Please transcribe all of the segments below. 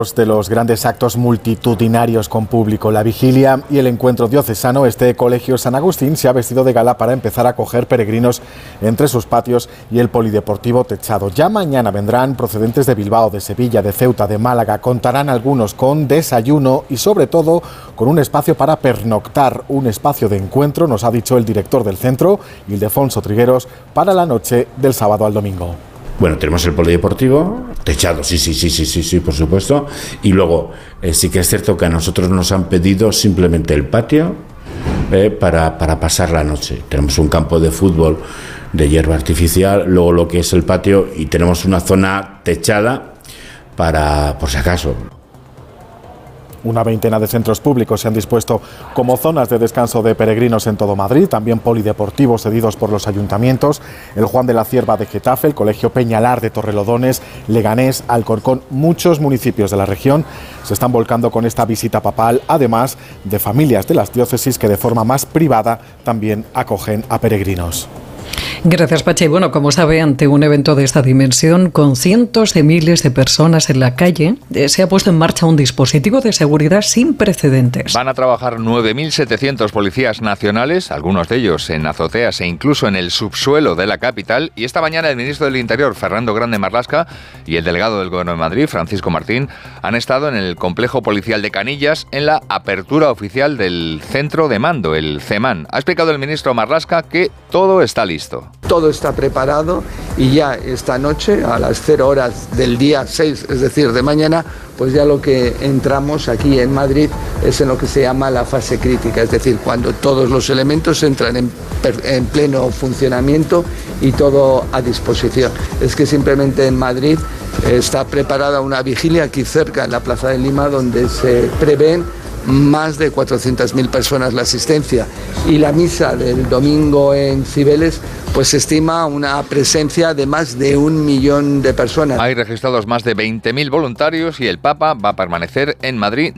De los grandes actos multitudinarios con público, la vigilia y el encuentro diocesano, este colegio San Agustín se ha vestido de gala para empezar a acoger peregrinos entre sus patios y el polideportivo techado. Ya mañana vendrán procedentes de Bilbao, de Sevilla, de Ceuta, de Málaga. Contarán algunos con desayuno y sobre todo con un espacio para pernoctar, un espacio de encuentro, nos ha dicho el director del centro, Ildefonso Trigueros, para la noche del sábado al domingo. Bueno, tenemos el polideportivo techado, sí, por supuesto. Y luego, sí que es cierto que a nosotros nos han pedido simplemente el patio para pasar la noche. Tenemos un campo de fútbol de hierba artificial, luego lo que es el patio, y tenemos una zona techada para, por si acaso. Una veintena de centros públicos se han dispuesto como zonas de descanso de peregrinos en todo Madrid, también polideportivos cedidos por los ayuntamientos, el Juan de la Cierva de Getafe, el Colegio Peñalar de Torrelodones, Leganés, Alcorcón. Muchos municipios de la región se están volcando con esta visita papal, además de familias de las diócesis que de forma más privada también acogen a peregrinos. Gracias, Pachi. Bueno, como sabe, ante un evento de esta dimensión, con cientos de miles de personas en la calle, se ha puesto en marcha un dispositivo de seguridad sin precedentes. Van a trabajar 9.700 policías nacionales, algunos de ellos en azoteas e incluso en el subsuelo de la capital. Y esta mañana el ministro del Interior, Fernando Grande Marlaska, y el delegado del Gobierno de Madrid, Francisco Martín, han estado en el complejo policial de Canillas en la apertura oficial del centro de mando, el CEMAN. Ha explicado el ministro Marlaska que todo está listo. Todo está preparado y ya esta noche, a las 0 horas del día 6, es decir, de mañana, pues ya lo que entramos aquí en Madrid es en lo que se llama la fase crítica, es decir, cuando todos los elementos entran en pleno funcionamiento y todo a disposición. Es que simplemente en Madrid está preparada una vigilia aquí cerca, en la Plaza de Lima, donde se prevén más de 400.000 personas la asistencia, y la misa del domingo en Cibeles pues se estima una presencia de más de 1 millón de personas. Hay registrados más de 20.000 voluntarios y el Papa va a permanecer en Madrid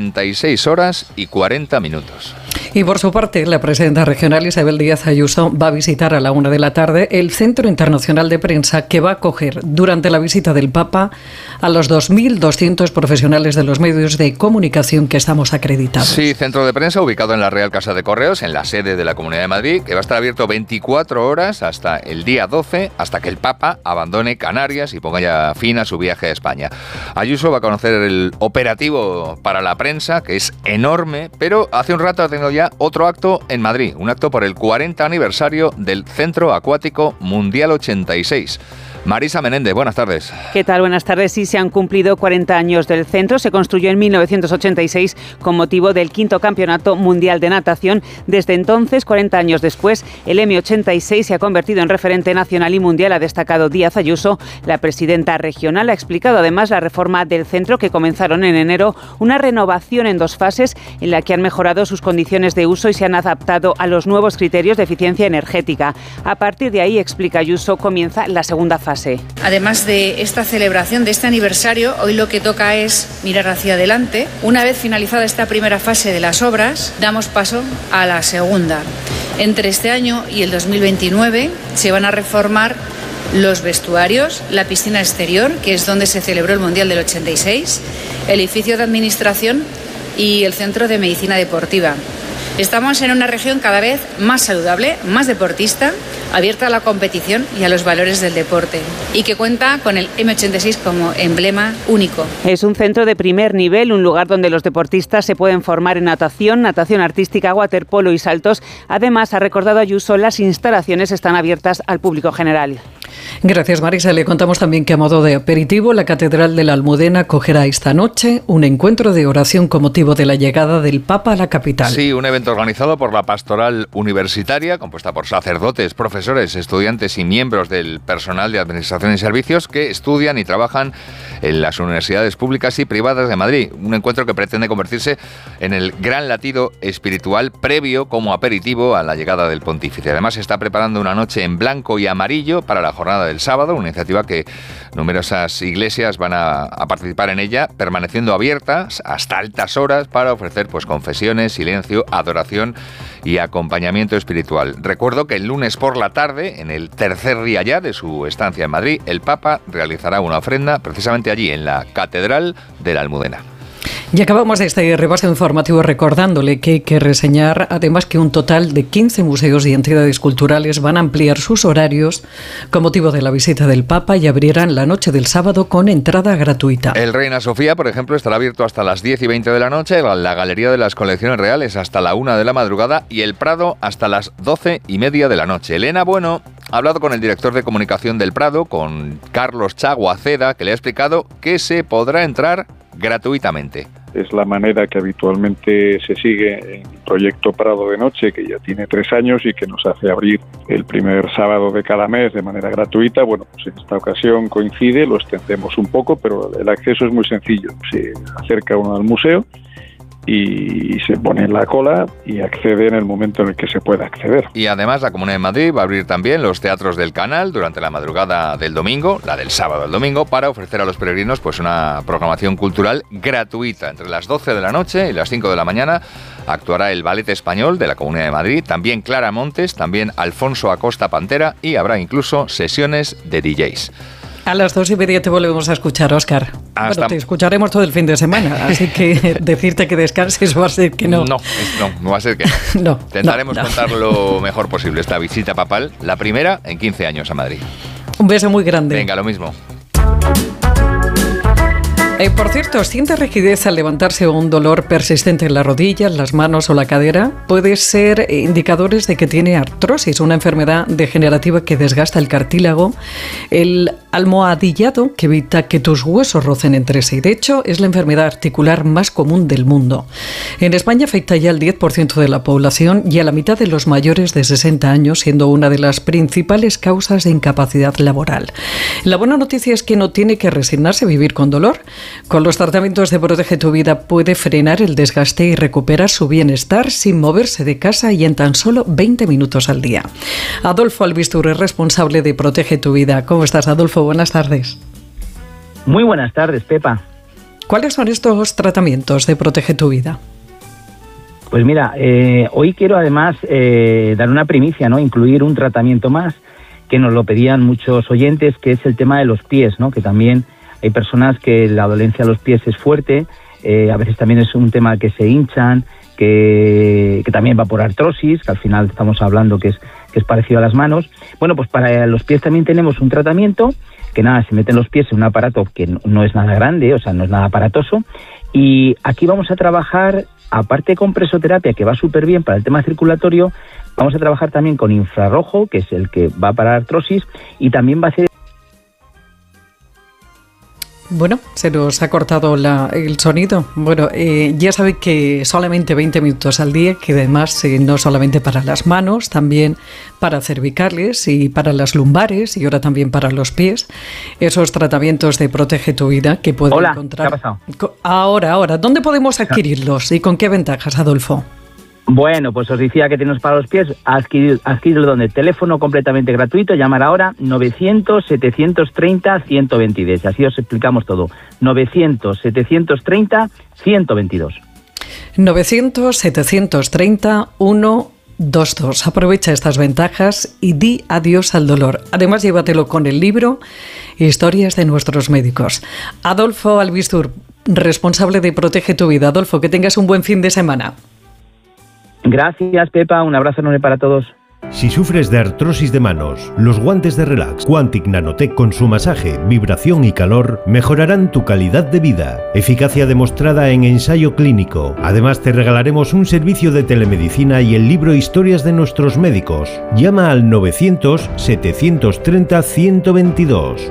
96 horas y 40 minutos. Y por su parte, la presidenta regional Isabel Díaz Ayuso va a visitar a la 1 de la tarde el Centro Internacional de Prensa, que va a acoger durante la visita del Papa a los 2.200 profesionales de los medios de comunicación que estamos acreditados. Sí, centro de prensa ubicado en la Real Casa de Correos, en la sede de la Comunidad de Madrid, que va a estar abierto 24 horas hasta el día 12, hasta que el Papa abandone Canarias y ponga ya fin a su viaje a España. Ayuso va a conocer el operativo para la prensa, que es enorme, pero hace un rato ha tenido ya otro acto en Madrid, un acto por el 40 aniversario del Centro Acuático Mundial 86. Marisa Menéndez, buenas tardes. ¿Qué tal? Buenas tardes. Sí, se han cumplido 40 años del centro. Se construyó en 1986 con motivo del 5º Campeonato Mundial de Natación. Desde entonces, 40 años después, el M86 se ha convertido en referente nacional y mundial, ha destacado Díaz Ayuso. La presidenta regional ha explicado además la reforma del centro, que comenzaron en enero, una renovación en 2 fases en la que han mejorado sus condiciones de uso y se han adaptado a los nuevos criterios de eficiencia energética. A partir de ahí, explica Ayuso, comienza la segunda fase. Además de esta celebración, de este aniversario, hoy lo que toca es mirar hacia adelante. Una vez finalizada esta primera fase de las obras, damos paso a la segunda. Entre este año y el 2029 se van a reformar los vestuarios, la piscina exterior, que es donde se celebró el Mundial del 86, el edificio de administración y el centro de medicina deportiva. Estamos en una región cada vez más saludable, más deportista, abierta a la competición y a los valores del deporte, y que cuenta con el M86 como emblema único. Es un centro de primer nivel, un lugar donde los deportistas se pueden formar en natación, natación artística, waterpolo y saltos. Además, ha recordado Ayuso, las instalaciones están abiertas al público general. Gracias, Marisa. Le contamos también que a modo de aperitivo, la Catedral de la Almudena acogerá esta noche un encuentro de oración con motivo de la llegada del Papa a la capital. Sí, un evento organizado por la Pastoral Universitaria, compuesta por sacerdotes, profesores, estudiantes y miembros del personal de Administración y Servicios que estudian y trabajan en las universidades públicas y privadas de Madrid. Un encuentro que pretende convertirse en el gran latido espiritual previo como aperitivo a la llegada del pontífice. Además, se está preparando una noche en blanco y amarillo para la jornada del sábado, una iniciativa que numerosas iglesias van a participar en ella, permaneciendo abiertas hasta altas horas para ofrecer pues confesiones, silencio, adoración y acompañamiento espiritual. Recuerdo que el lunes por la tarde, en el tercer día ya de su estancia en Madrid, el Papa realizará una ofrenda precisamente allí, en la Catedral de la Almudena. Y acabamos este repaso informativo recordándole que hay que reseñar además que un total de 15 museos y entidades culturales van a ampliar sus horarios con motivo de la visita del Papa y abrirán la noche del sábado con entrada gratuita. El Reina Sofía, por ejemplo, estará abierto hasta las 10:20 de la noche, la Galería de las Colecciones Reales hasta la 1 de la madrugada y el Prado hasta las 12:30 de la noche. Elena Bueno ha hablado con el director de comunicación del Prado, con Carlos Chaguaceda, que le ha explicado que se podrá entrar gratuitamente. Es la manera que habitualmente se sigue en el proyecto Prado de Noche, que ya tiene 3 años y que nos hace abrir el primer sábado de cada mes de manera gratuita. Bueno, pues en esta ocasión coincide, lo extendemos un poco, pero el acceso es muy sencillo. Se acerca uno al museo y se pone en la cola y accede en el momento en el que se pueda acceder. Y además la Comunidad de Madrid va a abrir también los teatros del Canal durante la madrugada del domingo, la del sábado al domingo, para ofrecer a los peregrinos pues una programación cultural gratuita. Entre las 12 de la noche y las 5 de la mañana actuará el Ballet Español de la Comunidad de Madrid, también Clara Montes, también Alfonso Acosta Pantera y habrá incluso sesiones de DJs. A las 2:30 te volvemos a escuchar, Óscar. Bueno, te escucharemos todo el fin de semana, así que decirte que descanses va a ser que no. No va a ser que no. Intentaremos contar lo mejor posible esta visita papal, la primera en 15 años a Madrid. Un beso muy grande. Venga, lo mismo. Por cierto, ¿siente rigidez al levantarse o un dolor persistente en la rodilla, las manos o la cadera? Puede ser indicadores de que tiene artrosis, una enfermedad degenerativa que desgasta el cartílago, el almohadillado que evita que tus huesos rocen entre sí. De hecho, es la enfermedad articular más común del mundo. En España afecta ya al 10% de la población y a la mitad de los mayores de 60 años, siendo una de las principales causas de incapacidad laboral. La buena noticia es que no tiene que resignarse a vivir con dolor. Con los tratamientos de Protege tu Vida puede frenar el desgaste y recuperar su bienestar sin moverse de casa y en tan solo 20 minutos al día. Adolfo Albistur es responsable de Protege tu Vida. ¿Cómo estás, Adolfo? Buenas tardes. Muy buenas tardes, Pepa. ¿Cuáles son estos tratamientos de Protege tu Vida? Pues mira, hoy quiero además dar una primicia, ¿no? Incluir un tratamiento más que nos lo pedían muchos oyentes, que es el tema de los pies, ¿no? Que también hay personas que la dolencia de los pies es fuerte, a veces también es un tema que se hinchan, que también va por artrosis, que al final estamos hablando que es parecido a las manos. Bueno, pues para los pies también tenemos un tratamiento que nada, se meten los pies en un aparato que no es nada grande, o sea, no es nada aparatoso, y aquí vamos a trabajar, aparte con presoterapia, que va súper bien para el tema circulatorio, vamos a trabajar también con infrarrojo, que es el que va para artrosis, y también va a ser... Bueno, se nos ha cortado el sonido. Bueno, ya sabéis que solamente 20 minutos al día, que además no solamente para las manos, también para cervicales y para las lumbares y ahora también para los pies. Esos tratamientos de Protege tu Vida que pueden encontrar. ¿Qué ha pasado? Ahora, ¿dónde podemos adquirirlos y con qué ventajas, Adolfo? Bueno, pues os decía que tenemos para los pies, adquirirlo donde teléfono completamente gratuito, llamar ahora 900-730-122, así os explicamos todo, 900-730-122. 900-730-122. Aprovecha estas ventajas y di adiós al dolor. Además, llévatelo con el libro Historias de nuestros médicos. Adolfo Albistur, responsable de Protege tu Vida. Adolfo, que tengas un buen fin de semana. Gracias, Pepa. Un abrazo enorme para todos. Si sufres de artrosis de manos, los guantes de Relax Quantic Nanotech con su masaje, vibración y calor mejorarán tu calidad de vida. Eficacia demostrada en ensayo clínico. Además, te regalaremos un servicio de telemedicina y el libro Historias de nuestros médicos. Llama al 900-730-122.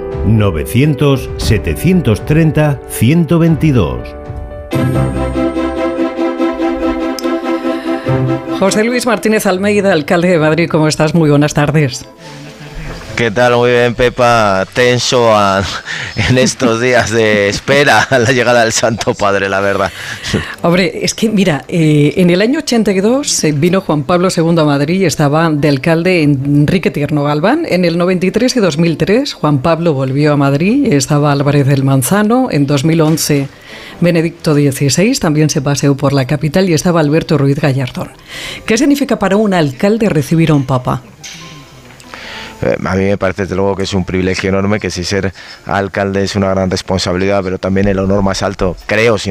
900-730-122. José Luis Martínez Almeida, alcalde de Madrid, ¿cómo estás? Muy buenas tardes. ¿Qué tal? Muy bien, Pepa. Tenso en estos días de espera a la llegada del Santo Padre, la verdad. Hombre, es que mira, en el año 82 vino Juan Pablo II a Madrid y estaba de alcalde Enrique Tierno Galván. En el 93 y 2003 Juan Pablo volvió a Madrid, estaba Álvarez del Manzano. En 2011 Benedicto XVI también se paseó por la capital y estaba Alberto Ruiz Gallardón. ¿Qué significa para un alcalde recibir a un papa? A mí me parece desde luego que es un privilegio enorme, que si ser alcalde es una gran responsabilidad, pero también el honor más alto, creo, sin